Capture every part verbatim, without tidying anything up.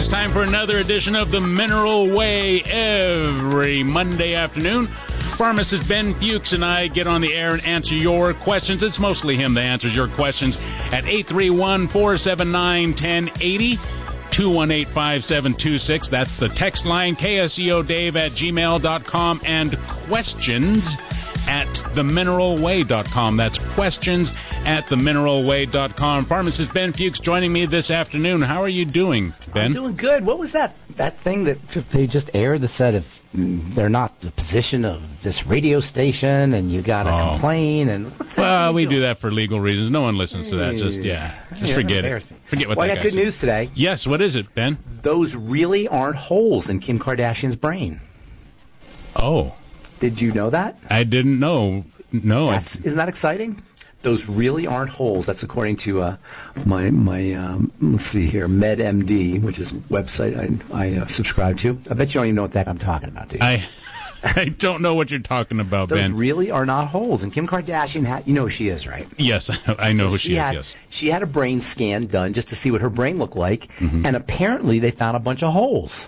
It's time for another edition of the Mineral Way every Monday afternoon. Pharmacist Ben Fuchs and I get on the air and answer your questions. It's mostly him that answers your questions at eight three one, four seven nine, one zero eight zero, two one eight, five seven two six. That's the text line, K S E O Dave at gmail dot com, and questions at the mineral way dot com. That's questions at the mineral way dot com. Pharmacist Ben Fuchs joining me this afternoon. How are you doing, Ben? I'm doing good. What was that that thing that they just aired that said if they're not the position of this radio station and you got to oh. complain? And well, we doing? do that for legal reasons. No one listens to that. Just, yeah, just yeah, forget it. Forget what well, that I got good said. news today. Yes, what is it, Ben? Those really aren't holes in Kim Kardashian's brain. Oh. Did you know that? I didn't know. No. That's, isn't that exciting? Those really aren't holes. That's according to uh, my, my um, let's see here, MedMD, which is a website I, I uh, subscribe to. I bet you don't even know what that I'm talking about, do you? I, I don't know what you're talking about, Those Ben. Those really are not holes. And Kim Kardashian, had, you know who she is, right? Yes, I know so who she, she is, had, yes. She had a brain scan done just to see what her brain looked like, mm-hmm. and apparently they found a bunch of holes.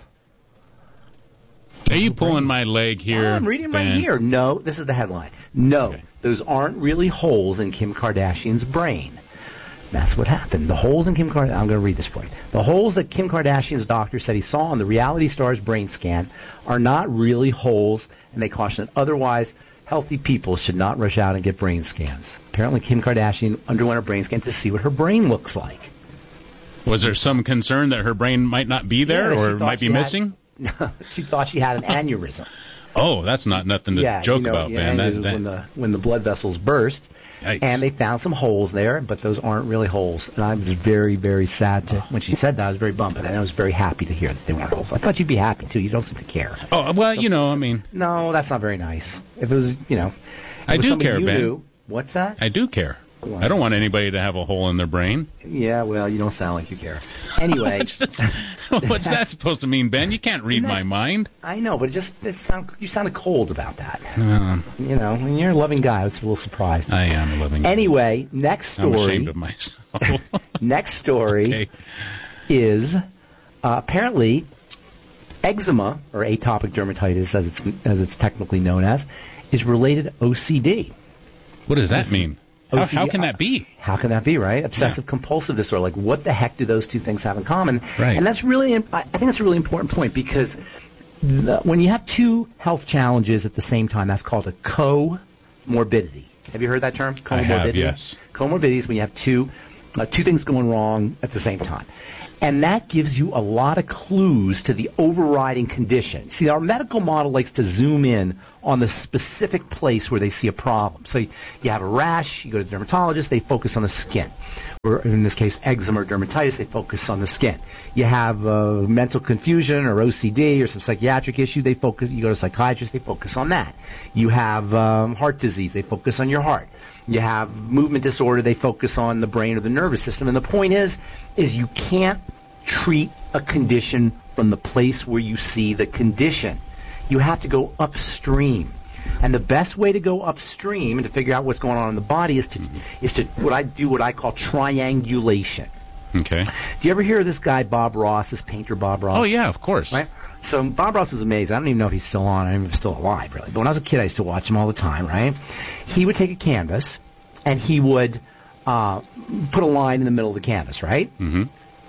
Are you pulling my leg here? Oh, I'm reading Ben? right here. No, this is the headline. No, okay. Those aren't really holes in Kim Kardashian's brain. That's what happened. The holes in Kim Kardashian, I'm going to read this for you. The holes that Kim Kardashian's doctor said he saw on the reality star's brain scan are not really holes, and they caution that otherwise healthy people should not rush out and get brain scans. Apparently Kim Kardashian underwent a brain scan to see what her brain looks like. Was there some concern that her brain might not be there yeah, or might be missing? Had, she thought she had an aneurysm. Oh, that's not nothing to yeah, joke you know, about, yeah, man. That's, when that's... the when the blood vessels burst, Yikes. And they found some holes there, but those aren't really holes. And I was very, very sad to when she said that. I was very bummed, and I was very happy to hear that they weren't holes. I thought you'd be happy too. You don't seem to care. Oh well, so, you know, I mean, no, that's not very nice. If it was, you know, I do care, Ben. Knew, what's that? I do care. Well, I don't want anybody to have a hole in their brain. Yeah, well, you don't sound like you care. Anyway. What's that supposed to mean, Ben? You can't read my mind. I know, but it just it sound, you sounded cold about that. Uh, you know, when you're a loving guy, I was a little surprised. I am a loving guy. Anyway, next story. I'm ashamed of myself. Next story okay. is uh, apparently eczema, or atopic dermatitis, as it's as it's technically known as, is related to O C D. What does that mean? How, how can that be? How can that be, right? Obsessive-compulsive yeah. disorder. Like, what the heck do those two things have in common? Right. And that's really, I think that's a really important point because the, when you have two health challenges at the same time, that's called a comorbidity. Have you heard that term? Comorbidity? I have, yes. Comorbidity is when you have two, uh, two things going wrong at the same time. And that gives you a lot of clues to the overriding condition. See, our medical model likes to zoom in on the specific place where they see a problem. So you, you have a rash, you go to the dermatologist, they focus on the skin. Or in this case, eczema or dermatitis, they focus on the skin. You have uh, mental confusion or O C D or some psychiatric issue, they focus. You go to a psychiatrist, they focus on that. You have um, heart disease, they focus on your heart. You have movement disorder, they focus on the brain or the nervous system. And the point is, is you can't treat a condition from the place where you see the condition. You have to go upstream. And the best way to go upstream and to figure out what's going on in the body is to is to what I do what I call triangulation. Okay. Do you ever hear of this guy Bob Ross, this painter Bob Ross? Oh yeah, of course. Right? So Bob Ross is amazing. I don't even know if he's still on. I don't even know if he's still alive, really. But when I was a kid, I used to watch him all the time, right? He would take a canvas, and he would uh, put a line in the middle of the canvas, right? Mm-hmm.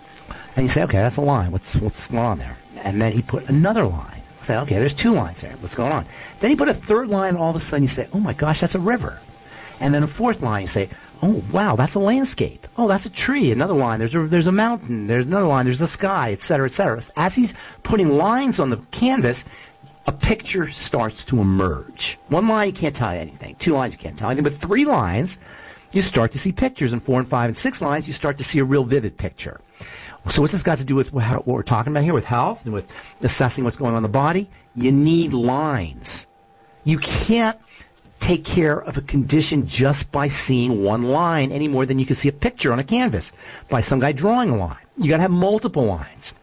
And you say, okay, that's a line. What's what's going on there? And then he put another line. I say, okay, there's two lines there. What's going on? Then he put a third line, and all of a sudden you say, oh, my gosh, that's a river. And then a fourth line, you say, oh, wow, that's a landscape. Oh, that's a tree. Another line, there's a, there's a mountain. There's another line, there's the sky, et cetera, et cetera. As he's putting lines on the canvas, a picture starts to emerge. One line, you can't tell you anything. Two lines, you can't tell anything. But three lines, you start to see pictures. And four and five and six lines, you start to see a real vivid picture. So what's this got to do with what we're talking about here, with health and with assessing what's going on in the body? You need lines. You can't take care of a condition just by seeing one line any more than you can see a picture on a canvas by some guy drawing a line. You got to have multiple lines.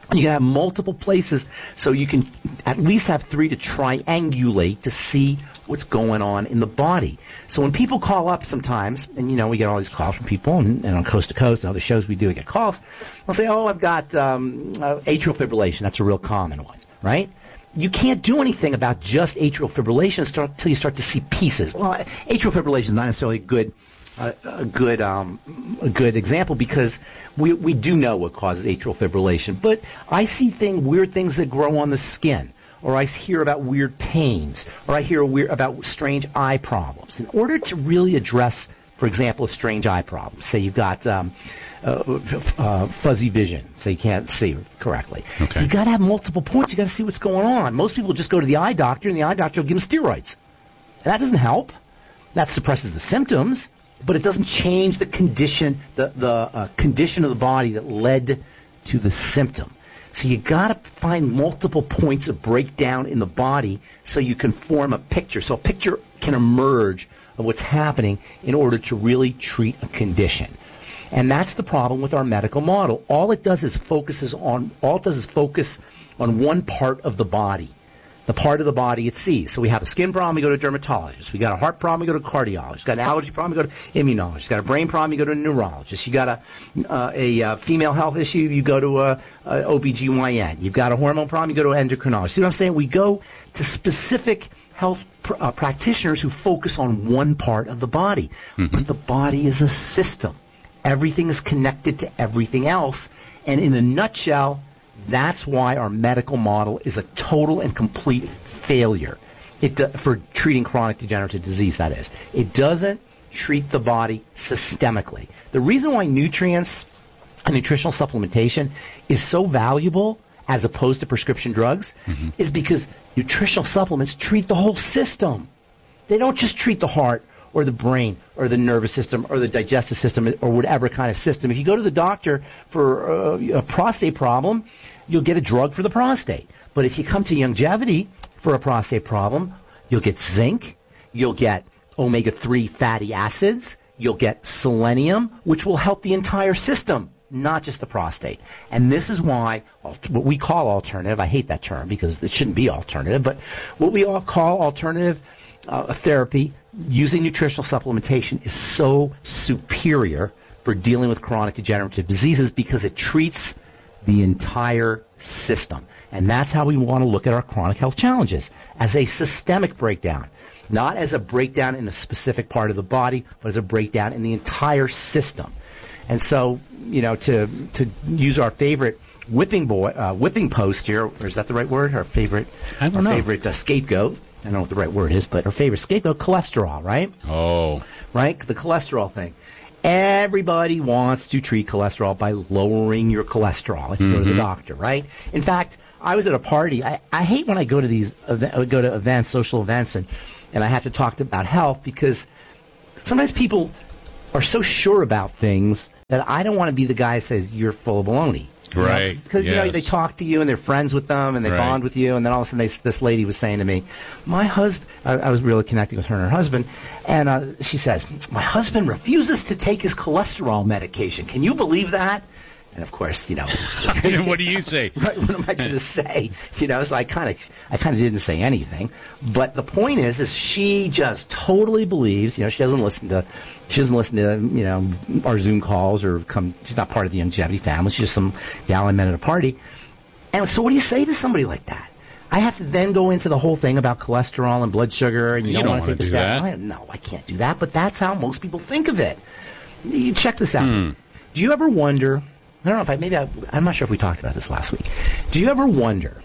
You can have multiple places, so you can at least have three to triangulate to see what's going on in the body. So when people call up sometimes, and you know we get all these calls from people, and, and on Coast to Coast and other shows we do, we get calls. They'll say, "Oh, I've got um, uh, atrial fibrillation." That's a real common one, right? You can't do anything about just atrial fibrillation until you start to see pieces. Well, atrial fibrillation is not necessarily good. Uh, a good um, a good example because we we do know what causes atrial fibrillation, but I see thing weird things that grow on the skin, or I hear about weird pains, or I hear weird, about strange eye problems. In order to really address, for example, a strange eye problem, say you've got um, uh, uh, fuzzy vision, so you can't see correctly. Okay. You got to have multiple points. You got to see what's going on. Most people just go to the eye doctor, and the eye doctor will give them steroids, and that doesn't help. That suppresses the symptoms. But it doesn't change the condition, the, the uh, condition of the body that led to the symptom. So you got to find multiple points of breakdown in the body so you can form a picture. So a picture can emerge of what's happening in order to really treat a condition. And that's the problem with our medical model. All it does is focuses on all it does is focus on one part of the body. The part of the body it sees. So we have a skin problem, we go to a dermatologist. We got a heart problem, we go to a cardiologist. Got an allergy problem, we go to an immunologist. Got a brain problem, you go to a neurologist. You got a uh, a uh, female health issue, you go to a, a O B G Y N. You've got a hormone problem, you go to an endocrinologist. See what I'm saying? We go to specific health pr- uh, practitioners who focus on one part of the body. Mm-hmm. But the body is a system. Everything is connected to everything else. And in a nutshell, that's why our medical model is a total and complete failure it do, for treating chronic degenerative disease, that is. It doesn't treat the body systemically. The reason why nutrients and nutritional supplementation is so valuable as opposed to prescription drugs mm-hmm. is because nutritional supplements treat the whole system. They don't just treat the heart or the brain or the nervous system or the digestive system or whatever kind of system. If you go to the doctor for uh, a prostate problem, you'll get a drug for the prostate. But if you come to longevity for a prostate problem, you'll get zinc, you'll get omega three fatty acids, you'll get selenium, which will help the entire system, not just the prostate. And this is why what we call alternative, I hate that term because it shouldn't be alternative, but what we all call alternative uh, therapy using nutritional supplementation is so superior for dealing with chronic degenerative diseases because it treats the entire system. And that's how we want to look at our chronic health challenges, as a systemic breakdown. Not as a breakdown in a specific part of the body, but as a breakdown in the entire system. And so, you know, to to use our favorite whipping boy, uh, whipping post here, or is that the right word? Our favorite, I don't our know. favorite uh, scapegoat. I don't know what the right word is, but our favorite scapegoat, cholesterol, right? Oh. Right? The cholesterol thing. Everybody wants to treat cholesterol by lowering your cholesterol if you mm-hmm. go to the doctor, right? In fact, I was at a party. I, I hate when I go to these ev- go to events, social events, and, and I have to talk to, about health because sometimes people are so sure about things that I don't want to be the guy that says you're full of baloney. Right. Because, yes. you know, they talk to you and they're friends with them and they right. bond with you, and then all of a sudden they, this lady was saying to me, my husband, I, I was really connecting with her and her husband, and uh, she says, my husband refuses to take his cholesterol medication. Can you believe that? And of course, you know, what do you say? What, what am I going to say? You know, so I kind of, I kind of didn't say anything. But the point is, is she just totally believes. You know, she doesn't listen to, she doesn't listen to, you know, our Zoom calls or come. She's not part of the longevity family. She's just some gal I met at a party. And so, what do you say to somebody like that? I have to then go into the whole thing about cholesterol and blood sugar, and you, you don't, don't want to take do this that. I, no, I can't do that. But that's how most people think of it. You check this out. Hmm. Do you ever wonder? I don't know if I, maybe I, I'm not sure if we talked about this last week. Do you ever wonder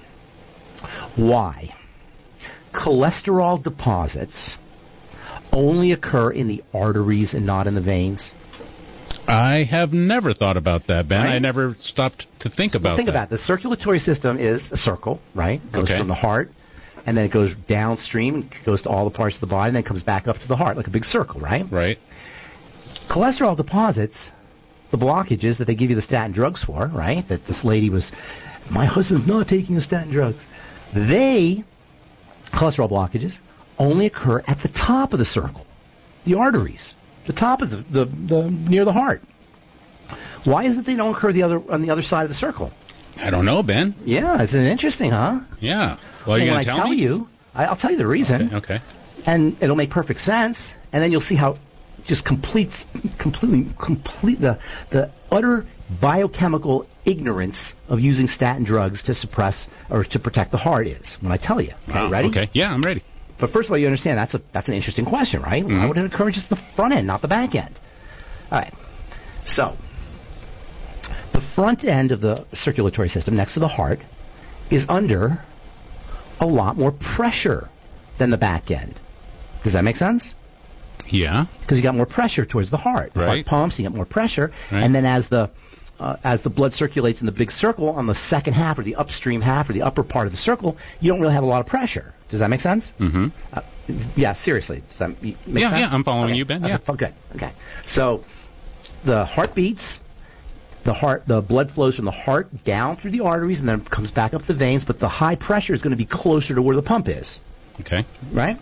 why cholesterol deposits only occur in the arteries and not in the veins? I have never thought about that, Ben. Right? I never stopped to think about well, think that. about it. The circulatory system is a circle, right? It goes okay. from the heart, and then it goes downstream and goes to all the parts of the body, and then comes back up to the heart, like a big circle, right? Right. Cholesterol deposits, the blockages that they give you the statin drugs for, right? That this lady was, my husband's not taking the statin drugs. They, cholesterol blockages, only occur at the top of the circle, the arteries, the top of the, the, the near the heart. Why is it they don't occur the other on the other side of the circle? I don't know, Ben. Yeah, isn't it interesting, huh? Yeah. Well, you're when going I to tell, tell me? you, I, I'll tell you the reason. Okay. okay. And it'll make perfect sense, and then you'll see how just complete, completely, complete the the utter biochemical ignorance of using statin drugs to suppress or to protect the heart is when I tell you. Okay, Wow. ready? Okay. Yeah, I'm ready. But first of all, you understand that's a that's an interesting question, right? Mm-hmm. Why would it occur just the front end, not the back end? All right. So the front end of the circulatory system, next to the heart, is under a lot more pressure than the back end. Does that make sense? Yeah. Because you got more pressure towards the heart. The right. heart pumps, you got more pressure, right. and then as the uh, as the blood circulates in the big circle on the second half or the upstream half or the upper part of the circle, you don't really have a lot of pressure. Does that make sense? Mm-hmm. Uh, yeah, seriously. Does that make yeah, sense? yeah, I'm following okay. you, Ben. Okay. Yeah. Oh, good. Okay. So the heart beats. The heart, the blood flows from the heart down through the arteries and then comes back up the veins, but the high pressure is going to be closer to where the pump is. Okay. Right?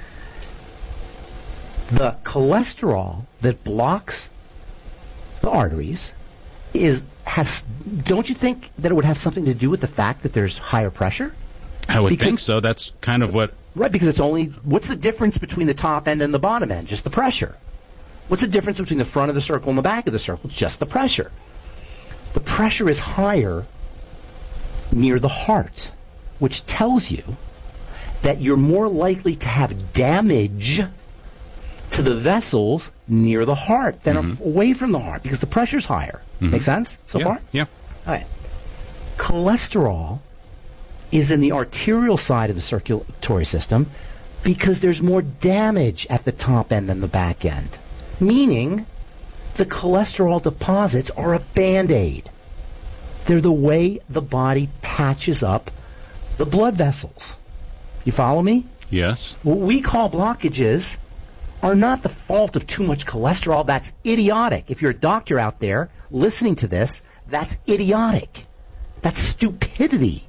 The cholesterol that blocks the arteries is has. Don't you think that it would have something to do with the fact that there's higher pressure? I would because, think so. That's kind of what. Right, because it's only. What's the difference between the top end and the bottom end? Just the pressure. What's the difference between the front of the circle and the back of the circle? It's just the pressure. The pressure is higher near the heart, which tells you that you're more likely to have damage to the vessels near the heart than mm-hmm. away from the heart because the pressure's higher. Mm-hmm. Make sense so yeah. far? Yeah. All right. Cholesterol is in the arterial side of the circulatory system because there's more damage at the top end than the back end. Meaning, the cholesterol deposits are a Band-Aid. They're the way the body patches up the blood vessels. You follow me? Yes. What we call blockages are not the fault of too much cholesterol. That's idiotic. If you're a doctor out there listening to this, that's idiotic. That's stupidity.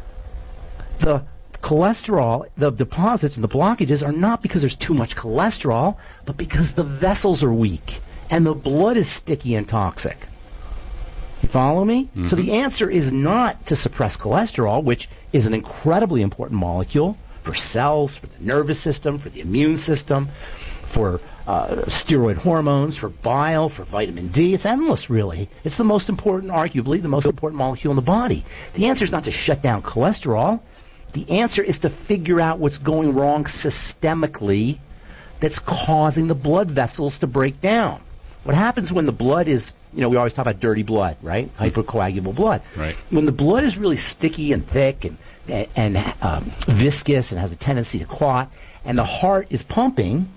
The cholesterol, the deposits and the blockages are not because there's too much cholesterol, but because the vessels are weak and the blood is sticky and toxic. You follow me? Mm-hmm. So the answer is not to suppress cholesterol, which is an incredibly important molecule for cells, for the nervous system, for the immune system, for uh, steroid hormones, for bile, for vitamin D. It's endless, really. It's the most important, arguably, the most important molecule in the body. The answer is not to shut down cholesterol. The answer is to figure out what's going wrong systemically that's causing the blood vessels to break down. What happens when the blood is, you know, we always talk about dirty blood, right? Hypercoagulable blood. Right. When the blood is really sticky and thick and and um, viscous and has a tendency to clot, and the heart is pumping,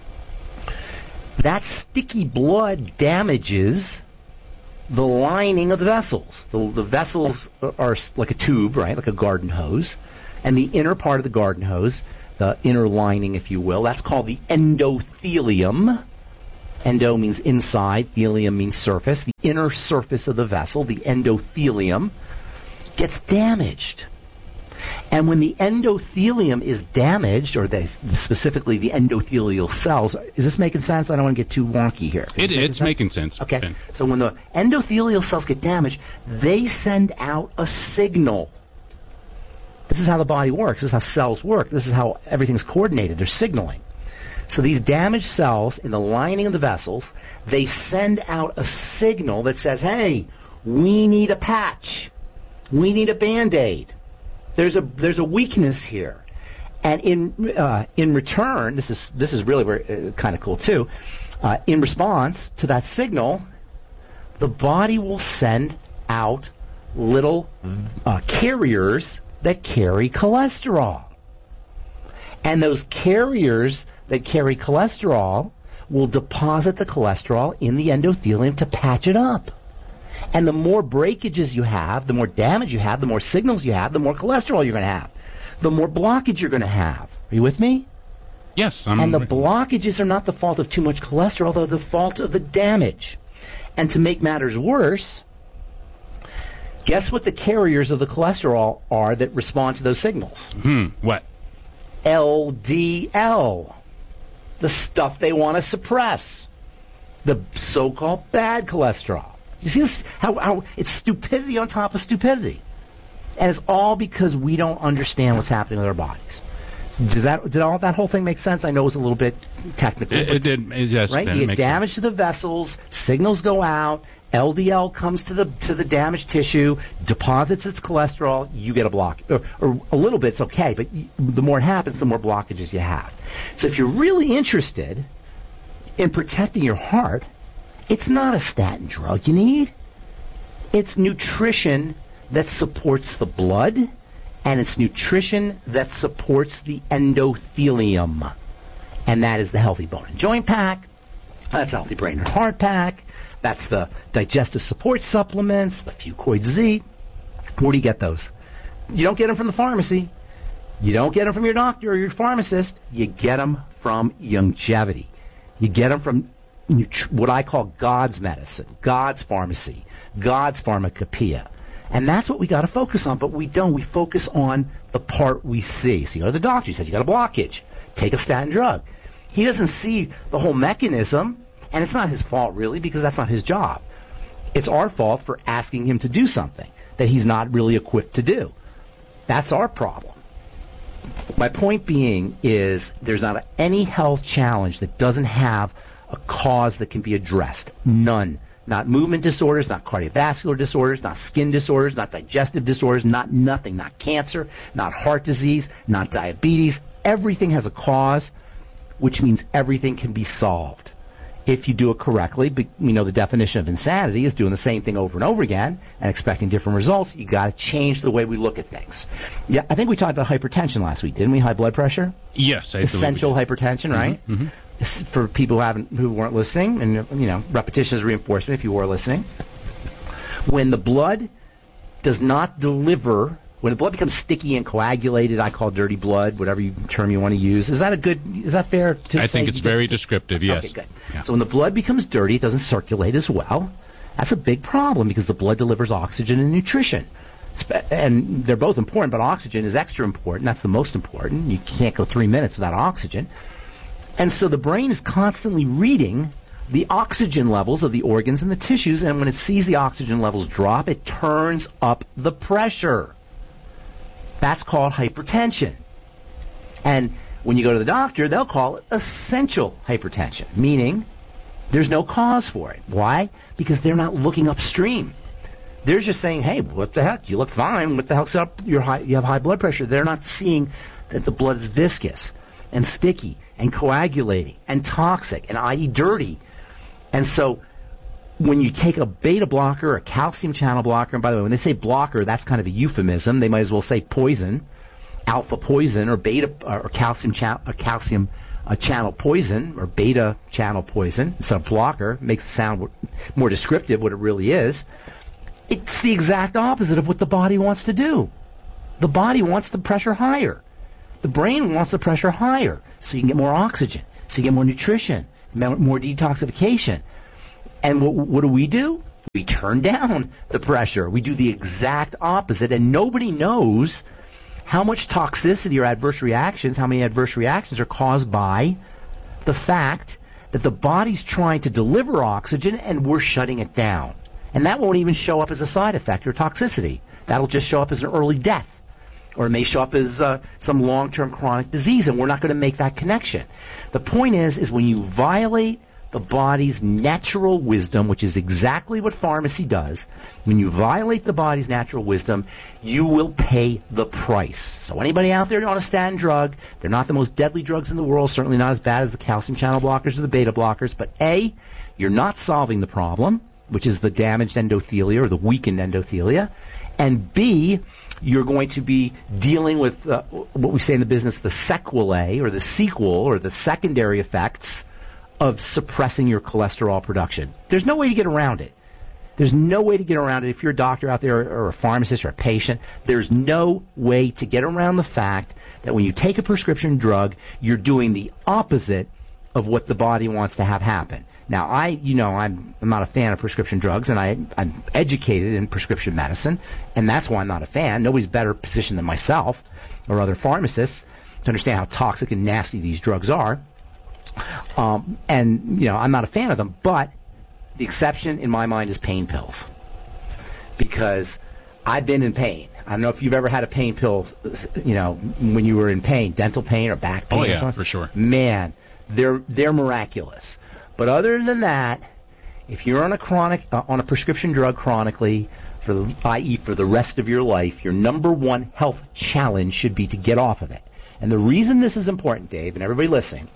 that sticky blood damages the lining of the vessels. The, the vessels are like a tube, right, like a garden hose, and the inner part of the garden hose, the inner lining, if you will, that's called the endothelium. Endo means inside, thelium means surface. The inner surface of the vessel, the endothelium, gets damaged. And when the endothelium is damaged, or they, specifically the endothelial cells, is this making sense? I don't want to get too wonky here. It, making it's sense? making sense. Okay. Ben. So when the endothelial cells get damaged, they send out a signal. This is how the body works. This is how cells work. This is how everything's coordinated. They're signaling. So these damaged cells in the lining of the vessels, they send out a signal that says, hey, we need a patch. We need a Band-Aid. There's a there's a weakness here. And in uh, in return, this is this is really uh, kind of cool too. Uh, in response to that signal, the body will send out little uh, carriers that carry cholesterol. And those carriers that carry cholesterol will deposit the cholesterol in the endothelium to patch it up. And the more breakages you have, the more damage you have, the more signals you have, the more cholesterol you're going to have. The more blockage you're going to have. Are you with me? Yes. I'm and the blockages are not the fault of too much cholesterol, they're the fault of the damage. And to make matters worse, guess what the carriers of the cholesterol are that respond to those signals? Hmm. What? L D L. The stuff they want to suppress. The so-called bad cholesterol. You see this, how, how it's stupidity on top of stupidity. And it's all because we don't understand what's happening with our bodies. Does that did all that whole thing make sense? I know it was a little bit technical. It, it did. It, yes, right? Ben, You it get makes damage sense. to the vessels, signals go out, L D L comes to the to the damaged tissue, deposits its cholesterol, you get a block. Or, or a little bit's okay, but you, the more it happens, the more blockages you have. So if you're really interested in protecting your heart, it's not a statin drug you need. It's nutrition that supports the blood, and it's nutrition that supports the endothelium. And that is the Healthy Bone and Joint Pack. That's the Healthy Brain and Heart Pack. That's the digestive support supplements, the Fucoid Z. Where do you get those? You don't get them from the pharmacy. You don't get them from your doctor or your pharmacist. You get them from Youngevity. You get them from what I call God's medicine, God's pharmacy, God's pharmacopoeia. And that's what we got to focus on, but we don't. We focus on the part we see. So you go to the doctor, he says, you got a blockage. Take a statin drug. He doesn't see the whole mechanism, and it's not his fault, really, because that's not his job. It's our fault for asking him to do something that he's not really equipped to do. That's our problem. My point being is there's not any health challenge that doesn't have a cause that can be addressed. None. Not movement disorders, not cardiovascular disorders, not skin disorders, not digestive disorders, not nothing, not cancer, not heart disease, not diabetes. Everything has a cause, which means everything can be solved if you do it correctly. But we know the definition of insanity is doing the same thing over and over again and expecting different results. You got to change the way we look at things. Yeah, I think we talked about hypertension last week, didn't we? High blood pressure. Yes, I essential hypertension, right? Mm-hmm, mm-hmm. For people who haven't, who weren't listening, and you know, repetition is reinforcement. If you were listening, when the blood does not deliver, when the blood becomes sticky and coagulated, I call dirty blood, whatever you, term you want to use. Is that a good? Is that fair? To I say? think it's very descriptive. Yes. Okay, good. Yeah. So when the blood becomes dirty, it doesn't circulate as well. That's a big problem because the blood delivers oxygen and nutrition. And they're both important, but oxygen is extra important. That's the most important. You can't go three minutes without oxygen. And so the brain is constantly reading the oxygen levels of the organs and the tissues, and when it sees the oxygen levels drop, it turns up the pressure. That's called hypertension. And when you go to the doctor, they'll call it essential hypertension, meaning there's no cause for it. Why? Because they're not looking upstream. They're just saying, hey, what the heck? You look fine. What the heck's up? You're high, you have high blood pressure. They're not seeing that the blood is viscous and sticky and coagulating and toxic and that is dirty. And so when you take a beta blocker or a calcium channel blocker, and by the way, when they say blocker, that's kind of a euphemism. They might as well say poison, alpha poison, or beta or calcium cha- or calcium uh, channel poison, or beta channel poison instead of blocker. It makes it sound more descriptive what it really is. It's the exact opposite of what the body wants to do. The body wants the pressure higher. The brain wants the pressure higher so you can get more oxygen, so you get more nutrition, more detoxification. And what, what do we do? We turn down the pressure. We do the exact opposite, and nobody knows how much toxicity or adverse reactions, how many adverse reactions are caused by the fact that the body's trying to deliver oxygen and we're shutting it down. And that won't even show up as a side effect or toxicity. That'll just show up as an early death. Or it may show up as uh, some long-term chronic disease, and we're not going to make that connection. The point is, is when you violate the body's natural wisdom, which is exactly what pharmacy does, when you violate the body's natural wisdom, you will pay the price. So anybody out there on a statin drug, they're not the most deadly drugs in the world, certainly not as bad as the calcium channel blockers or the beta blockers, but A, you're not solving the problem, which is the damaged endothelia or the weakened endothelia, and B, you're going to be dealing with uh, what we say in the business, the sequelae or the sequel or the secondary effects of suppressing your cholesterol production. There's no way to get around it. There's no way to get around it. If you're a doctor out there or a pharmacist or a patient, there's no way to get around the fact that when you take a prescription drug, you're doing the opposite of what the body wants to have happen. Now, I, you know, I'm, I'm not a fan of prescription drugs, and I, I'm educated in prescription medicine, and that's why I'm not a fan. Nobody's better positioned than myself or other pharmacists to understand how toxic and nasty these drugs are. Um, and, you know, I'm not a fan of them, but The exception, in my mind, is pain pills. Because I've been in pain. I don't know if you've ever had a pain pill, you know, when you were in pain, dental pain or back pain. Oh, or yeah, something. for sure. Man, they're they're miraculous. But other than that, if you're on a chronic, uh, on a prescription drug chronically, for the, that is for the rest of your life, your number one health challenge should be to get off of it. And the reason this is important, Dave, and everybody listening,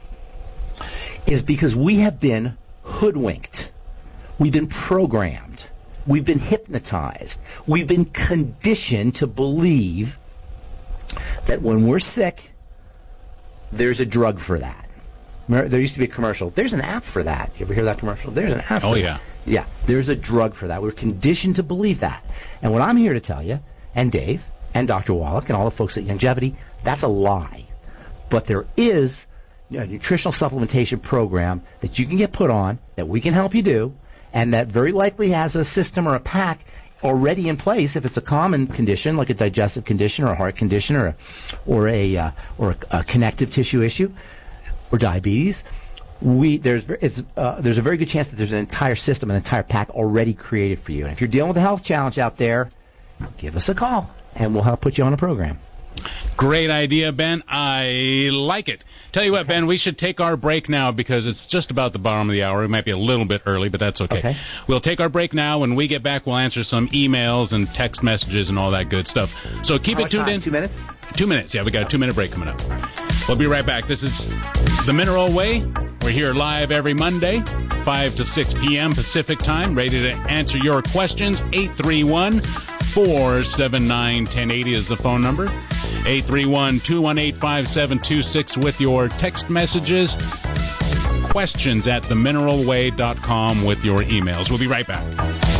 is because we have been hoodwinked. We've been programmed. We've been hypnotized. We've been conditioned to believe that when we're sick, there's a drug for that. There used to be a commercial. There's an app for that. You ever hear that commercial? There's an app oh, for yeah. that. Yeah, there's a drug for that. We're conditioned to believe that. And what I'm here to tell you, and Dave, and Doctor Wallach, and all the folks at Longevity, that's a lie. But there is a nutritional supplementation program that you can get put on, that we can help you do, and that very likely has a system or a pack already in place if it's a common condition like a digestive condition or a heart condition or a, or a uh, or a, a connective tissue issue or diabetes. We there's it's, uh, there's a very good chance that there's an entire system, an entire pack already created for you. And if you're dealing with a health challenge out there, give us a call and we'll help put you on a program. Great idea, Ben. I like it. Tell you what, Ben, we should take our break now because it's just about the bottom of the hour. It might be a little bit early, but that's okay. okay. We'll take our break now. When we get back, we'll answer some emails and text messages and all that good stuff. So keep How it tuned time? in. Two minutes? Two minutes. Yeah, we got a two-minute break coming up. We'll be right back. This is The Mineral Way. We're here live every Monday, five to six p.m. Pacific Time, ready to answer your questions. eight three one, four seven nine, one zero eight zero is the phone number. eight three one, two one eight, five seven two six with your text messages. Questions at the mineral way dot com with your emails. We'll be right back.